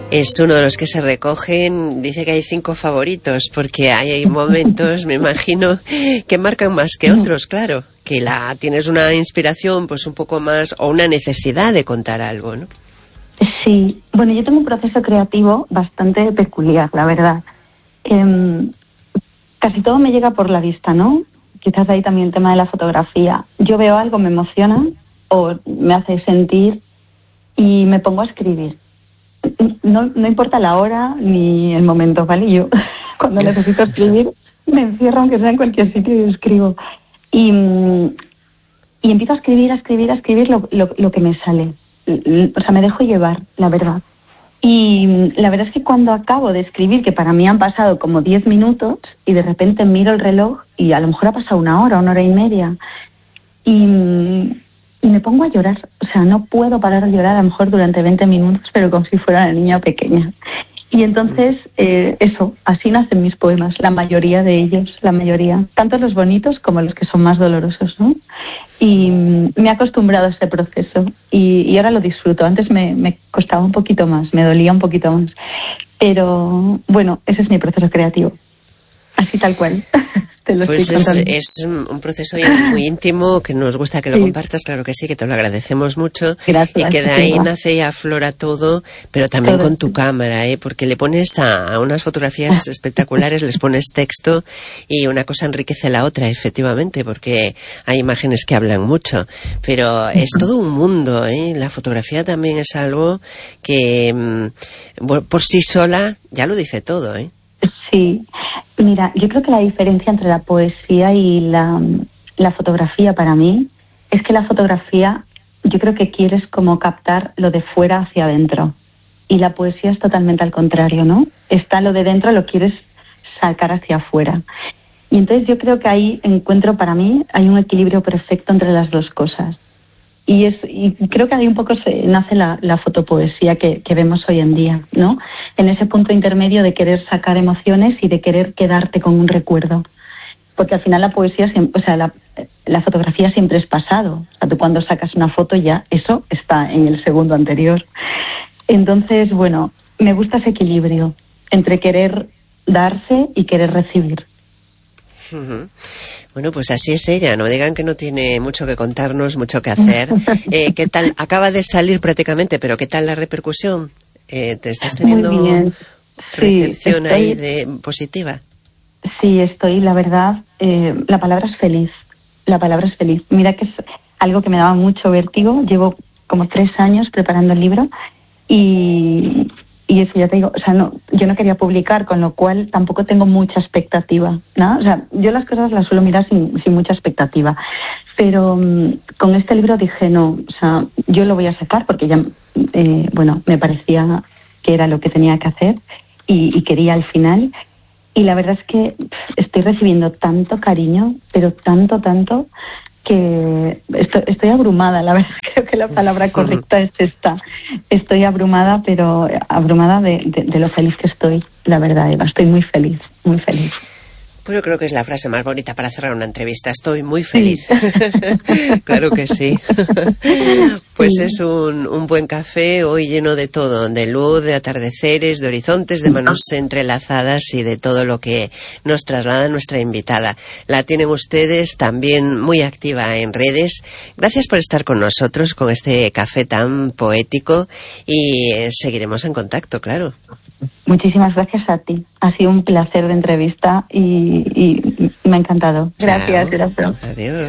Es uno de los que se recogen, dice que hay 5 favoritos, porque hay momentos, me imagino, que marcan más que otros, claro, que tienes una inspiración pues un poco más, o una necesidad de contar algo, ¿no? Sí, bueno, yo tengo un proceso creativo bastante peculiar, la verdad. Casi todo me llega por la vista, ¿no? Quizás ahí también el tema de la fotografía. Yo veo algo, me emociona o me hace sentir y me pongo a escribir. No importa la hora ni el momento, ¿vale? Yo cuando necesito escribir me encierro aunque sea en cualquier sitio y escribo. Y empiezo a escribir lo que me sale. O sea, me dejo llevar, la verdad. Y la verdad es que cuando acabo de escribir, que para mí han pasado como 10 minutos, y de repente miro el reloj y a lo mejor ha pasado una hora y media, y me pongo a llorar. O sea, no puedo parar de llorar a lo mejor durante 20 minutos, pero como si fuera una niña pequeña. Y entonces, así nacen mis poemas, la mayoría de ellos, tanto los bonitos como los que son más dolorosos, ¿no? Y me he acostumbrado a este proceso y ahora lo disfruto. Antes me costaba un poquito más, me dolía un poquito más. Pero bueno, ese es mi proceso creativo. Así tal cual. Pues es un proceso ya muy íntimo, que nos gusta que lo compartas, claro que sí, que te lo agradecemos mucho. Gracias, y que de ahí nace y aflora todo, pero también con tu cámara, porque le pones a unas fotografías espectaculares, les pones texto y una cosa enriquece la otra, efectivamente, porque hay imágenes que hablan mucho, pero es todo un mundo, la fotografía también es algo que por sí sola ya lo dice todo, Sí, mira, yo creo que la diferencia entre la poesía y la fotografía para mí es que la fotografía yo creo que quieres como captar lo de fuera hacia adentro y la poesía es totalmente al contrario, ¿no? Está lo de dentro, lo quieres sacar hacia afuera. Y entonces yo creo que ahí encuentro, para mí, hay un equilibrio perfecto entre las dos cosas. Y creo que ahí un poco nace la fotopoesía que vemos hoy en día, ¿no? En ese punto intermedio de querer sacar emociones y de querer quedarte con un recuerdo. Porque al final la poesía, la fotografía siempre es pasado. O sea, tú cuando sacas una foto ya eso está en el segundo anterior. Entonces, bueno, me gusta ese equilibrio entre querer darse y querer recibir. Uh-huh. Bueno, pues así es ella, no digan que no tiene mucho que contarnos, mucho que hacer. ¿Qué tal? Acaba de salir prácticamente, pero ¿qué tal la repercusión? ¿Te estás teniendo recepción positiva? Sí, estoy, la verdad, la palabra es feliz. La palabra es feliz. Mira que es algo que me daba mucho vértigo. Llevo como 3 años preparando el libro y eso ya te digo, o sea, yo no quería publicar, con lo cual tampoco tengo mucha expectativa, ¿no? O sea, yo las cosas las suelo mirar sin mucha expectativa, pero con este libro dije no, o sea, yo lo voy a sacar porque ya, me parecía que era lo que tenía que hacer y quería al final, y la verdad es que estoy recibiendo tanto cariño, pero tanto, que estoy abrumada, la verdad. Creo que la palabra correcta es esta. Estoy abrumada, pero abrumada de lo feliz que estoy, la verdad, Eva. Estoy muy feliz, muy feliz. Pues yo creo que es la frase más bonita para cerrar una entrevista. Estoy muy feliz. Sí. Claro que sí. Pues sí. Es un buen café hoy lleno de todo, de luz, de atardeceres, de horizontes, de manos entrelazadas y de todo lo que nos traslada nuestra invitada. La tienen ustedes también muy activa en redes. Gracias por estar con nosotros con este café tan poético y seguiremos en contacto, claro. Muchísimas gracias a ti. Ha sido un placer de entrevista y me ha encantado. Gracias. Adiós.